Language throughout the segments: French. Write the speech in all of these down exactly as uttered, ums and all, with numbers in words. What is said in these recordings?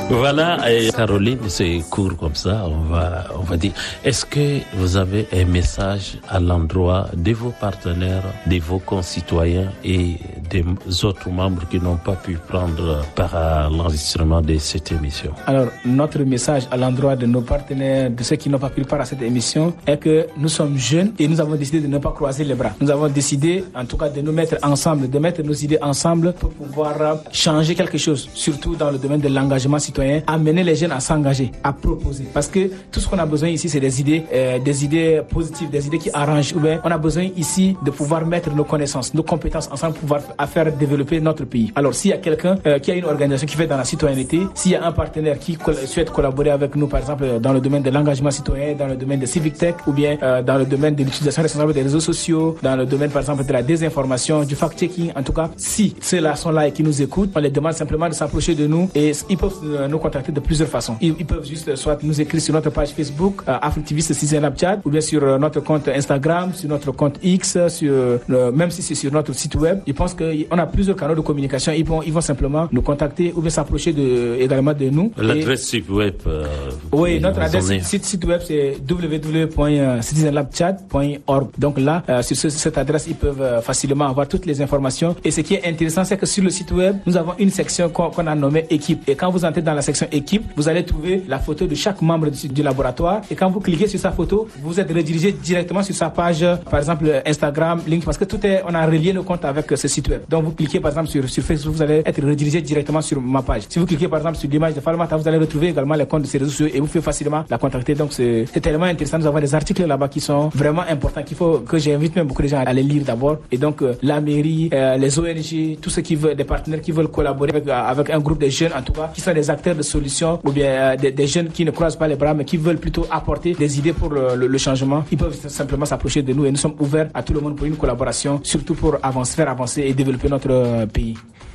Voilà, et Caroline, c'est court comme ça, on va, on va dire. Est-ce que vous avez un message à l'endroit de vos partenaires, de vos concitoyens et des autres membres qui n'ont pas pu prendre part à l'enregistrement de cette émission? Alors, notre message à l'endroit de nos partenaires, de ceux qui n'ont pas pu part à cette émission, est que nous sommes jeunes et nous avons décidé de ne pas croiser les bras. Nous avons décidé, en tout cas, de nous mettre ensemble, de mettre nos idées ensemble pour pouvoir changer quelque chose, surtout dans le domaine de l'engagement citoyen, amener les jeunes à s'engager, à proposer. Parce que tout ce qu'on a besoin ici, c'est des idées, euh, des idées positives, des idées qui arrangent. Ou bien, on a besoin ici de pouvoir mettre nos connaissances, nos compétences ensemble pour pouvoir à faire développer notre pays. Alors, s'il y a quelqu'un euh, qui a une organisation qui fait dans la citoyenneté, s'il y a un partenaire qui col- souhaite collaborer avec nous, par exemple, dans le domaine de l'engagement citoyen, dans le domaine de Civic Tech, ou bien euh, dans le domaine de l'utilisation responsable des réseaux sociaux, dans le domaine, par exemple, de la désinformation, du fact-checking, en tout cas, si ceux-là sont là et qui nous écoutent, on les demande simplement de s'approcher de nous et ils peuvent euh, nous contacter de plusieurs façons. Ils, ils peuvent juste euh, soit nous écrire sur notre page Facebook, euh, Africtiviste sixième Lab Tchad, ou bien sur euh, notre compte Instagram, sur notre compte X, sur euh, même si c'est sur notre site web. Je pense qu'on a plusieurs canaux de communication. Ils vont, ils vont simplement nous contacter ou bien s'approcher de, également de nous. L'adresse site web. Euh, oui, notre adresse site, site web c'est w w w point citizen lab tchad point org. Donc là, euh, sur ce, cette adresse, ils peuvent euh, facilement avoir toutes les informations. Et ce qui est intéressant, c'est que sur le site web, nous avons une section qu'on, qu'on a nommée équipe. Et quand vous entrez dans la section équipe, vous allez trouver la photo de chaque membre du, du laboratoire. Et quand vous cliquez sur sa photo, vous êtes redirigé directement sur sa page, par exemple Instagram, Link, parce que tout est, on a relié nos comptes avec ce site web. Donc vous cliquez par exemple sur, sur Facebook, vous allez être redirigé directement sur ma page. Si vous cliquez par exemple sur l'image de Falmata, vous allez retrouver également les comptes de ses réseaux sociaux et vous pouvez facilement la contacter. Donc c'est, c'est tellement intéressant. Nous avons des articles là-bas qui sont vraiment importants, qu'il faut que j'invite même beaucoup de gens à les lire d'abord. Et donc euh, la mairie, euh, les O N G, tous ceux qui veulent, des partenaires qui veulent collaborer avec, avec un groupe de jeunes en tout cas, qui sont des acteurs de solutions ou bien euh, des, des jeunes qui ne croisent pas les bras mais qui veulent plutôt apporter des idées pour le, le, le changement. Ils peuvent simplement s'approcher de nous et nous sommes ouverts à tout le monde pour une collaboration, surtout pour avancer, faire avancer et développer notre euh, pays.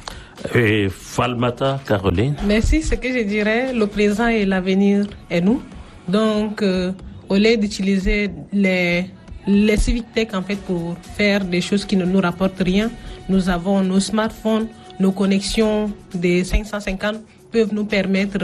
Et Falmata, Caroline. Merci, ce que je dirais, le présent et l'avenir est nous. Donc, euh, au lieu d'utiliser les, les Civic Tech en fait pour faire des choses qui ne nous rapportent rien, nous avons nos smartphones, nos connexions des cinq cent cinquante peuvent nous permettre